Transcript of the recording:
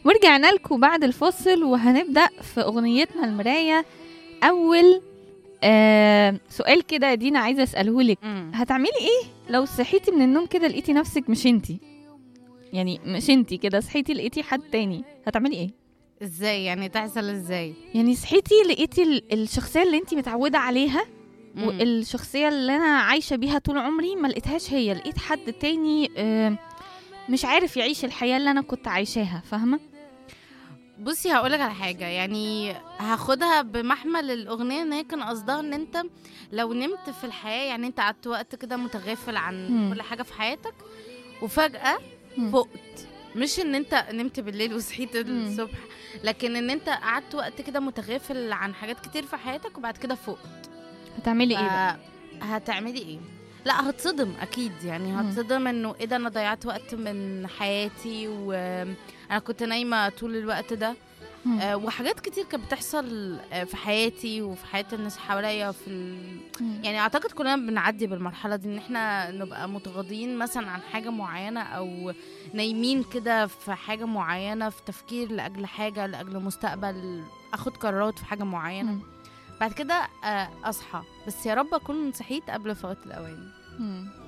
ورجعنا لكم بعد الفصل، وهنبدأ في أغنيتنا المراية. أول سؤال كده يا دينا عايزة أسأله لك، هتعملي إيه لو صحيتي من النوم كده لقيتي نفسك مش انتي؟ يعني مش انتي كده، صحيتي لقيتي حد تاني، هتعملي إيه؟ ازاي يعني؟ تحصل ازاي؟ يعني صحيتي لقيتي الشخصية اللي انتي متعودة عليها، والشخصية اللي أنا عايشة بيها طول عمري ما لقيتهاش هي، لقيت حد تاني مش عارف يعيش الحياة اللي أنا كنت عايشاها، فاهمة؟ بصي هقولك على حاجة، يعني هاخدها بمحمل الأغنية ان هي كان قصدها ان انت لو نمت في الحياة، يعني انت قعدت وقت كده متغافل عن كل حاجة في حياتك وفجأة فقت. مش ان انت نمت بالليل وصحيت الصبح، لكن ان انت قعدت وقت كده متغافل عن حاجات كتير في حياتك وبعد كده فقت. هتعملي ايه بقى؟ هتعملي ايه؟ لا هتصدم اكيد، يعني هتصدم انه ايه ده، انا ضيعت وقت من حياتي وانا كنت نايمه طول الوقت ده. وحاجات كتير كانت بتحصل في حياتي وفي حياه الناس حواليا يعني اعتقد كلنا بنعدي بالمرحله دي، ان احنا نبقى متغاضين مثلا عن حاجه معينه، او نايمين كده في حاجه معينه، في تفكير لاجل حاجه، لاجل مستقبل، اخد قرارات في حاجه معينه. بعد كده اصحى، بس يا رب اكون صحيت قبل فوات الاوان.